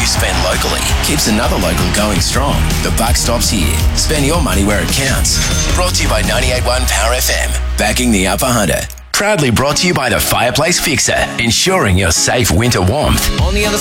you spend locally keeps another local going strong. The buck stops here. Spend your money where it counts. Brought to you by 98.1 Power FM. Backing the Upper Hunter. Proudly brought to you by the Fireplace Fixer, ensuring your safe winter warmth. On the other